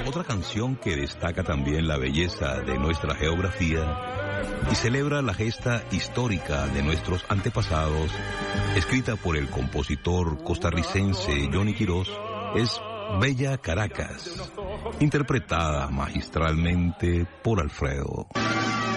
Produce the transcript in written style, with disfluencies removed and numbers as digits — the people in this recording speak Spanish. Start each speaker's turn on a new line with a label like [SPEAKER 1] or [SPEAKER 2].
[SPEAKER 1] Otra canción que destaca también la belleza de nuestra geografía y celebra la gesta histórica de nuestros antepasados, escrita por el compositor costarricense Johnny Quirós, es Bella Caracas, interpretada magistralmente por Alfredo.